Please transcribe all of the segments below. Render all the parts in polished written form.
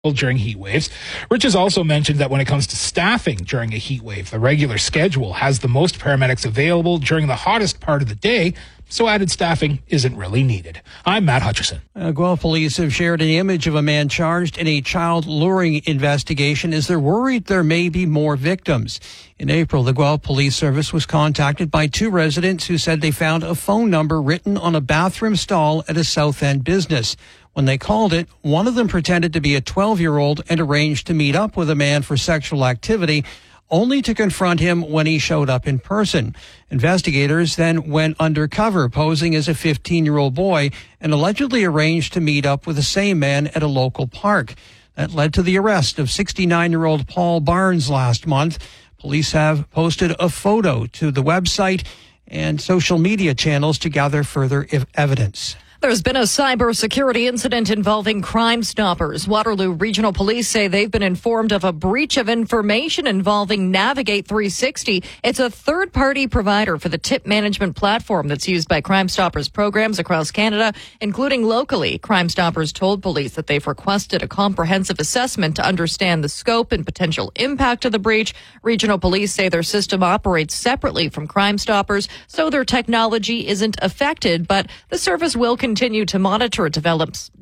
during heat waves. Rich has also mentioned that when it comes to staffing during a heat wave, the regular schedule has the most paramedics available during the hottest part of the day, so added staffing isn't really needed. I'm Matt Hutchison. Guelph police have shared an image of a man charged in a child luring investigation as they're worried there may be more victims. In April, the Guelph Police Service was contacted by two residents who said they found a phone number written on a bathroom stall at a South End business. When they called it, one of them pretended to be a 12-year-old and arranged to meet up with a man for sexual activity, only to confront him when he showed up in person. Investigators then went undercover, posing as a 15-year-old boy, and allegedly arranged to meet up with the same man at a local park. That led to the arrest of 69-year-old Paul Barnes last month. Police have posted a photo to the website and social media channels to gather further evidence. There's been a cybersecurity incident involving Crime Stoppers. Waterloo Regional Police say they've been informed of a breach of information involving Navigate 360. It's a third-party provider for the tip management platform that's used by Crime Stoppers programs across Canada, including locally. Crime Stoppers told police that they've requested a comprehensive assessment to understand the scope and potential impact of the breach. Regional Police say their system operates separately from Crime Stoppers, so their technology isn't affected, but the service will continue to monitor developments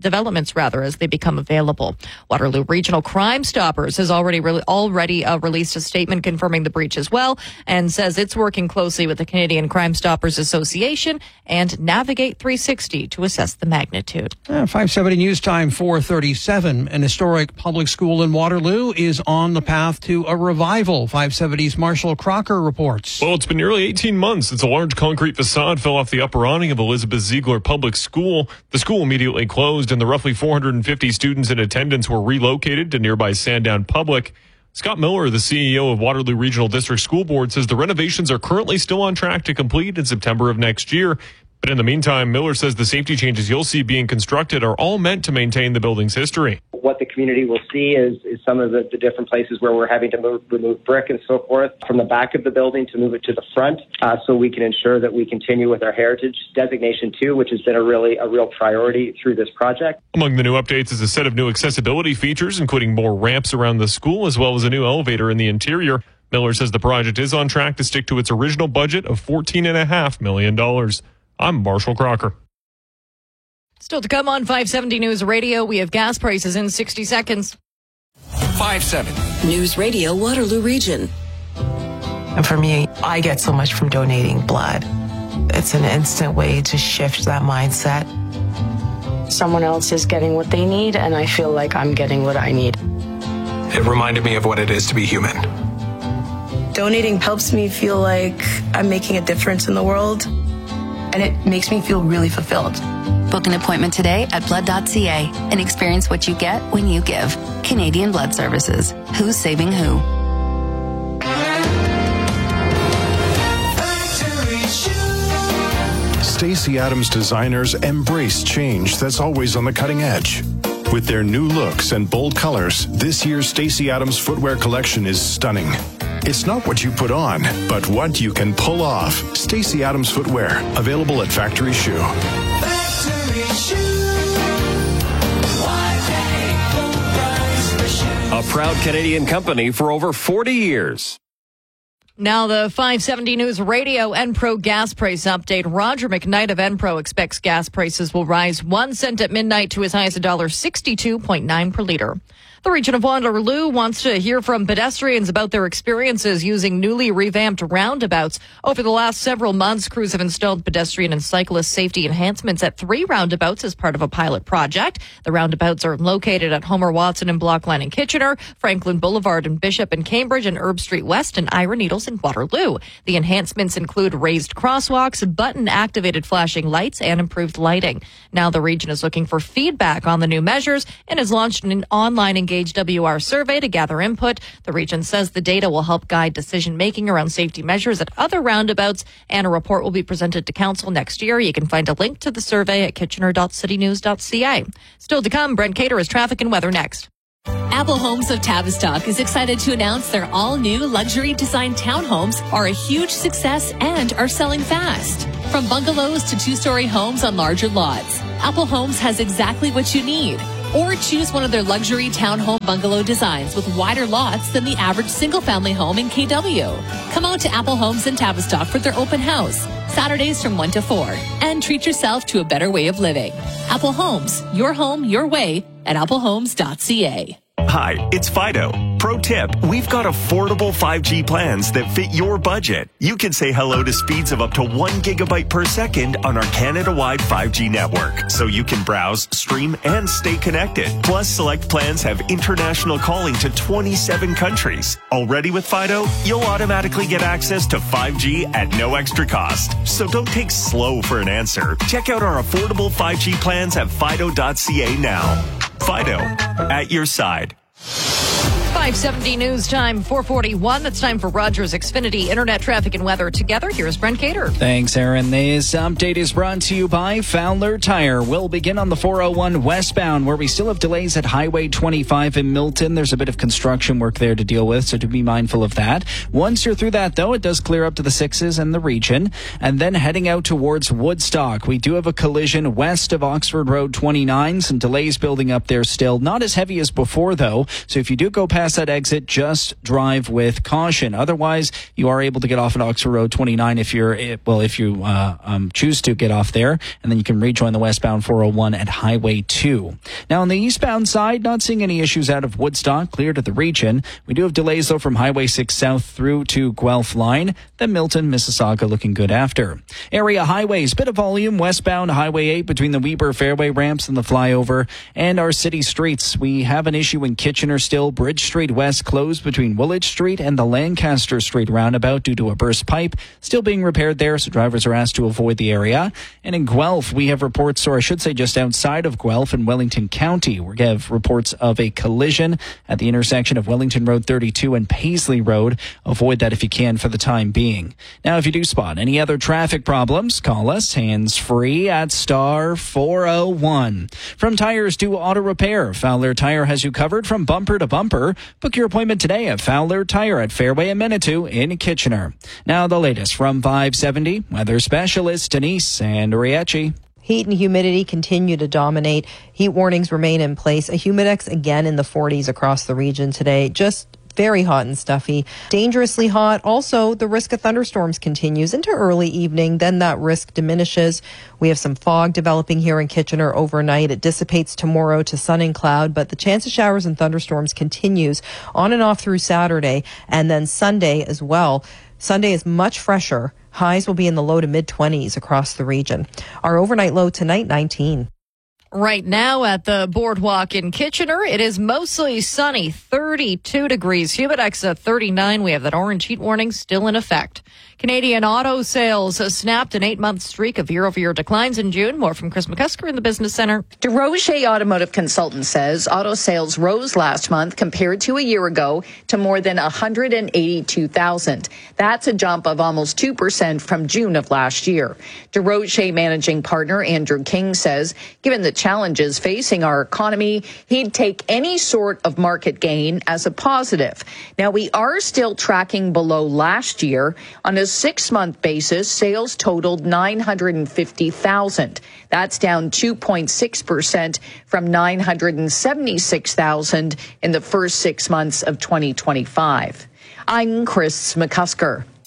as they become available. Waterloo Regional Crime Stoppers has already released a statement confirming the breach as well, and says it's working closely with the Canadian Crime Stoppers Association and Navigate 360 to assess the magnitude. 570 News Time, 4:37. An historic public school in Waterloo is on the path to a revival. 570's Marshall Crocker reports. Well, it's been nearly 18 months since a large concrete facade fell off the upper awning of Elizabeth Ziegler Public School. The school immediately closed, and the roughly 450 students in attendance were relocated to nearby Sandown Public. Scott Miller, the CEO of Waterloo Regional District School Board, says the renovations are currently still on track to complete in September of next year. But in the meantime, Miller says the safety changes you'll see being constructed are all meant to maintain the building's history. What the community will see is some of the different places where we're having to remove brick and so forth from the back of the building to move it to the front, so we can ensure that we continue with our heritage designation too, which has been a real priority through this project. Among the new updates is a set of new accessibility features, including more ramps around the school, as well as a new elevator in the interior. Miller says the project is on track to stick to its original budget of $14.5 million. I'm Marshall Crocker. Still to come on 570 News Radio, we have gas prices in 60 seconds. 570 News Radio Waterloo Region. And for me, I get so much from donating blood. It's an instant way to shift that mindset. Someone else is getting what they need, and I feel like I'm getting what I need. It reminded me of what it is to be human. Donating helps me feel like I'm making a difference in the world, and it makes me feel really fulfilled. Book an appointment today at blood.ca and experience what you get when you give. Canadian Blood Services. Who's saving who? Stacey Adams designers embrace change that's always on the cutting edge. With their new looks and bold colors, this year's Stacey Adams footwear collection is stunning. It's not what you put on, but what you can pull off. Stacey Adams footwear, available at Factory Shoe. Factory Shoe. A proud Canadian company for over 40 years. Now the 570 News Radio Enpro gas price update. Roger McKnight of Enpro expects gas prices will rise 1 cent at midnight to as high as $1.62.9 per liter. The region of Waterloo wants to hear from pedestrians about their experiences using newly revamped roundabouts. Over the last several months, crews have installed pedestrian and cyclist safety enhancements at 3 roundabouts as part of a pilot project. The roundabouts are located at Homer Watson and Blockline in Kitchener, Franklin Boulevard in Bishop and Cambridge, and Herb Street West and Ira Needles in Waterloo. The enhancements include raised crosswalks, button-activated flashing lights, and improved lighting. Now the region is looking for feedback on the new measures and has launched an online Engage WR survey to gather input. The region says the data will help guide decision-making around safety measures at other roundabouts, and a report will be presented to council next year. You can find a link to the survey at kitchener.citynews.ca. Still to come, Brent Cater is traffic and weather next. Apple Homes of Tavistock is excited to announce their all-new luxury design townhomes are a huge success and are selling fast. From bungalows to 2-story homes on larger lots, Apple Homes has exactly what you need. Or choose one of their luxury townhome bungalow designs with wider lots than the average single-family home in KW. Come out to Apple Homes in Tavistock for their open house, Saturdays from 1 to 4, and treat yourself to a better way of living. Apple Homes, your home, your way, at applehomes.ca. Hi, it's Fido. Pro tip, we've got affordable 5G plans that fit your budget. You can say hello to speeds of up to 1 gigabyte per second on our Canada-wide 5G network, so you can browse, stream, and stay connected. Plus, select plans have international calling to 27 countries. Already with Fido, you'll automatically get access to 5G at no extra cost. So don't take slow for an answer. Check out our affordable 5G plans at fido.ca now. Fido, at your side. 570 news time, 441. It's time for Rogers Xfinity Internet Traffic and Weather. Together, here's Brent Cater. Thanks, Aaron. This update is brought to you by Fowler Tire. We'll begin on the 401 westbound, where we still have delays at Highway 25 in Milton. There's a bit of construction work there to deal with, so to be mindful of that. Once you're through that, though, it does clear up to the 6s and the region. And then heading out towards Woodstock, we do have a collision west of Oxford Road 29. Some delays building up there still. Not as heavy as before, though. So if you do go past that exit, just drive with caution. Otherwise, you are able to get off at Oxford Road 29 if you choose to get off there, and then you can rejoin the westbound 401 at Highway 2. Now, on the eastbound side, not seeing any issues out of Woodstock, clear to the region. We do have delays, though, from Highway 6 south through to Guelph line. Then Milton, Mississauga looking good after. Area highways, bit of volume westbound Highway 8 between the Weber Fairway ramps and the flyover, and our city streets. We have an issue in Kitchener still. Bridge Street West closed between Woolwich Street and the Lancaster Street roundabout due to a burst pipe. Still being repaired there, so drivers are asked to avoid the area. And in Guelph, we have reports, or I should say just outside of Guelph in Wellington County, we have reports of a collision at the intersection of Wellington Road 32 and Paisley Road. Avoid that if you can for the time being. Now, if you do spot any other traffic problems, call us hands-free at star 401. From tires to auto repair, Fowler Tire has you covered from bumper to bumper. Book your appointment today at Fowler Tire at Fairway and Manitou in Kitchener. Now the latest from 570, weather specialist Denise Andriachi. Heat and humidity continue to dominate. Heat warnings remain in place. A humidex again in the 40s across the region today. Just very hot and stuffy. Dangerously hot. Also, the risk of thunderstorms continues into early evening. Then that risk diminishes. We have some fog developing here in Kitchener overnight. It dissipates tomorrow to sun and cloud, but the chance of showers and thunderstorms continues on and off through Saturday and then Sunday as well. Sunday is much fresher. Highs will be in the low to mid-20s across the region. Our overnight low tonight, 19. Right now at the boardwalk in Kitchener, it is mostly sunny, 32 degrees, humidex at 39. We have that orange heat warning still in effect. Canadian auto sales has snapped an 8-month streak of year-over-year declines in June. More from Chris McCusker in the Business Center. DeRocher Automotive Consultant says auto sales rose last month compared to a year ago to more than 182,000. That's a jump of almost 2% from June of last year. DeRocher managing partner Andrew King says, given the challenges facing our economy, he'd take any sort of market gain as a positive. Now, we are still tracking below last year. On a 6-month basis, sales totaled 950,000. That's down 2.6% from 976,000 in the first 6 months of 2025. I'm Chris McCusker.